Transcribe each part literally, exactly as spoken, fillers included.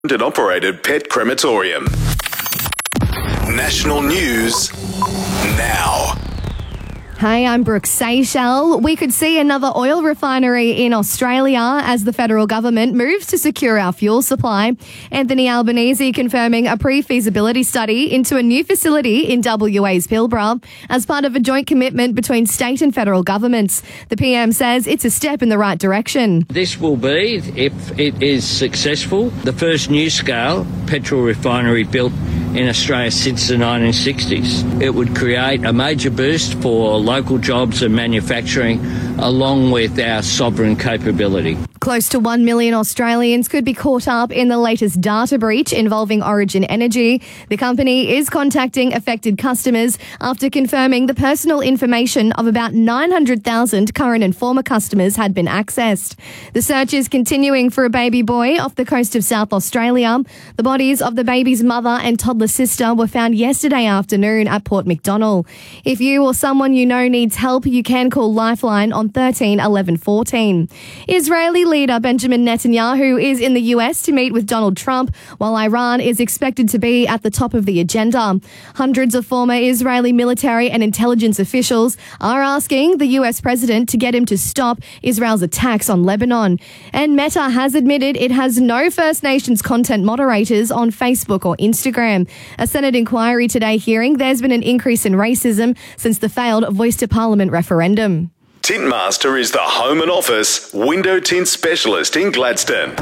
and operated pet crematorium. National news now. Hi, I'm Brooke Seychelles. We could see another oil refinery in Australia as the federal government moves to secure our fuel supply. Anthony Albanese confirming a pre-feasibility study into a new facility in W A's Pilbara as part of a joint commitment between state and federal governments. The P M says it's a step in the right direction. This will be, if it is successful, the first new-scale petrol refinery built in Australia since the nineteen sixties. It would create a major boost for local jobs and manufacturing, along with our sovereign capability. Close to one million Australians could be caught up in the latest data breach involving Origin Energy. The company is contacting affected customers after confirming the personal information of about nine hundred thousand current and former customers had been accessed. The search is continuing for a baby boy off the coast of South Australia. The bodies of the baby's mother and toddler sister were found yesterday afternoon at Port Macdonnell. If you or someone you know needs help, you can call Lifeline on thirteen eleven fourteen. Israeli leader Benjamin Netanyahu is in the U S to meet with Donald Trump, while Iran is expected to be at the top of the agenda. Hundreds of former Israeli military and intelligence officials are asking the U S president to get him to stop Israel's attacks on Lebanon. And Meta has admitted it has no First Nations content moderators on Facebook or Instagram. A Senate inquiry today hearing there's been an increase in racism since the failed Voice to Parliament referendum. Tintmaster is the home and office window tint specialist in Gladstone.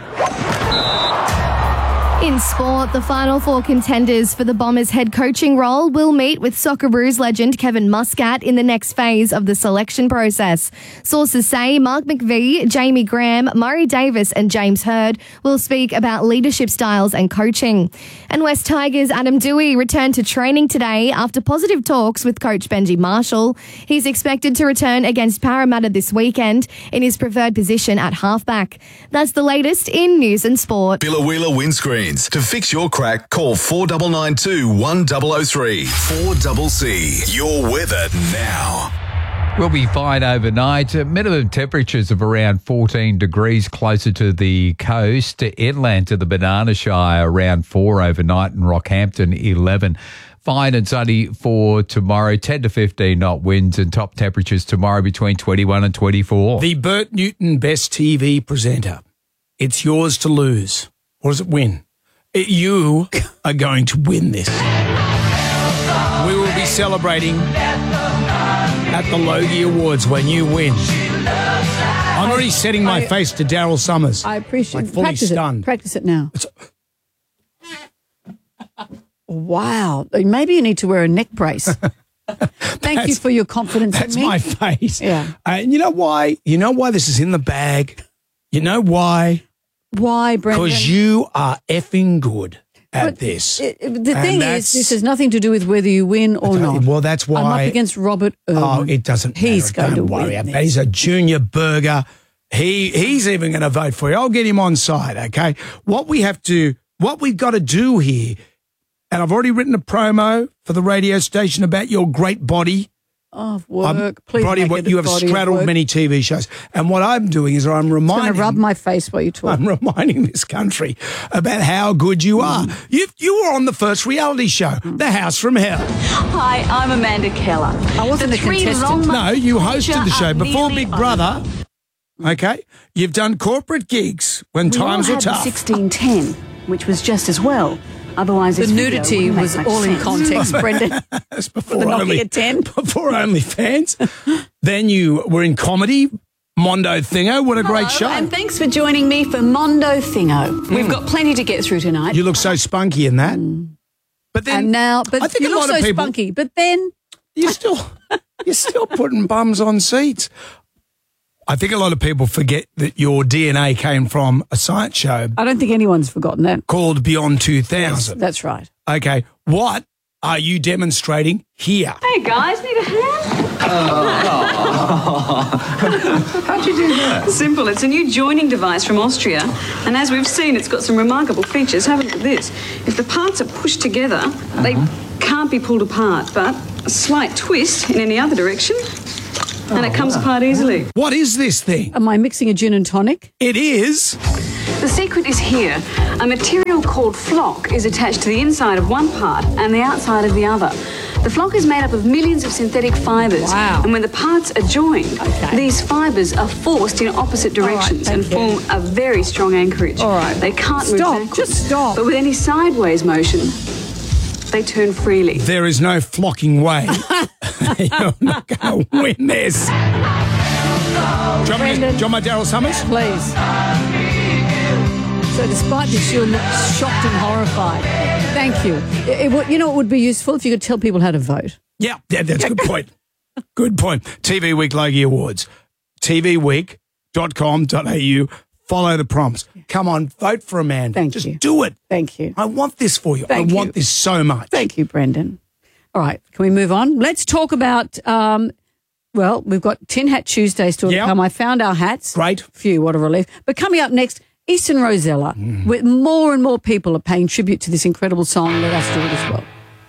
In sport, the final four contenders for the Bombers head coaching role will meet with Socceroos legend Kevin Muscat in the next phase of the selection process. Sources say Mark McVie, Jamie Graham, Murray Davis and James Hird will speak about leadership styles and coaching. And West Tigers' Adam Doueihi returned to training today after positive talks with coach Benji Marshall. He's expected to return against Parramatta this weekend in his preferred position at halfback. That's the latest in news and sport. Billa Windscreens. To fix your crack, call four nine nine two, one zero zero three. four C C. Your weather now. We'll be fine overnight. Minimum temperatures of around fourteen degrees closer to the coast. Inland to the Banana Shire around four overnight, and Rockhampton eleven. Fine and sunny for tomorrow, ten to fifteen knot winds, and top temperatures tomorrow between twenty-one and twenty-four. The Bert Newton Best T V presenter. It's yours to lose. Or does it win? It, you are going to win this. We will be celebrating at the Logie Awards when you win. I'm already setting my I, face to Daryl Summers. I appreciate it. Like fully Practice stunned. it. Practice it now. It's, wow. Maybe you need to wear a neck brace. Thank you for your confidence That's in me. my face. Yeah. Uh, and you know why? You know why this is in the bag? You know why? Why, Brendan? Because you are effing good at But this. It, it, the And thing is, that's- this has nothing to do with whether you win or not. Well, that's why. I'm up against Robert Irwin. Oh, it doesn't matter. He's going Don't to worry win about this. that. He's a junior burger. He he's even going to vote for you. I'll get him on side. Okay. What we have to, what we've got to do here, and I've already written a promo for the radio station about your great body. Oh, work. I'm- Please body, make what it you a have body of straddled work. many T V shows, and what I'm doing is I'm I'm going reminding. to rub my face while you talk. I'm reminding this country about how good you are. Mm. You you were on the first reality show, The House from Hell. Hi, I'm Amanda Keller. I wasn't The a three contestant. long No, you months hosted the show are before nearly Big Brother. Okay, you've done corporate gigs when We times all were had the tough. sixteen ten, which was just as well. Otherwise, The this video nudity wouldn't make was much all in sense. context, Brendan. That's For before the only Nokia ten. before OnlyFans. Then you were in comedy, Mondo Thingo. What a great show! And thanks for joining me for Mondo Thingo. We've got plenty to get through tonight. You look so spunky in that. But then And now, I but think you a look lot so of people, spunky. But then, You're still you're still putting bums on seats. I think a lot of people forget that your D N A came from a science show I don't think anyone's forgotten that. called Beyond two thousand. That's right. Okay, what are you demonstrating here? Hey guys, need a hand? How'd you do that? Simple. It's a new joining device from Austria, and as we've seen, it's got some remarkable features. Have a look at this. If the parts are pushed together, uh-huh. they can't be pulled apart, but a slight twist in any other direction, and it comes apart easily. What is this thing? Am I mixing a gin and tonic? It is The secret is here. A material called flock is attached to the inside of one part and the outside of the other. The flock is made up of millions of synthetic fibres. Wow. And when the parts are joined, Okay. these fibres are forced in opposite directions thank and you. form a very strong anchorage. All right. They can't move Stop, backwards. just stop. But with any sideways motion, they turn freely. There is no flocking way. You're not going to win this. Do you want me to- Brendan. do you want my Daryl Summers? Please. So despite this, you're shocked and horrified. Thank you. It, it would- you know, it would be useful if you could tell people how to vote. Yeah, yeah, that's a good point. Good point. T V Week Logie Awards. T V week dot com dot a u. Follow the prompts. Come on, vote for Amanda. Thank Just you. do it. Thank you. I want this for you. Thank I want you. this so much. Thank you, Brendan. All right, can we move on? Let's talk about, um, well, we've got Tin Hat Tuesday still Yep. to come. I found our hats. Great. Phew, what a relief. But coming up next, Eastern Rosella, Mm. with more and more people are paying tribute to this incredible song. Let us do it as well.